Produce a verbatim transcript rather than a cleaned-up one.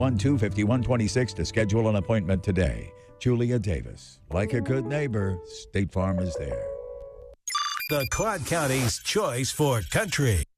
one two five one two six to schedule an appointment today. Julia Davis. Like a good neighbor, State Farm is there. The Clark County's choice for country.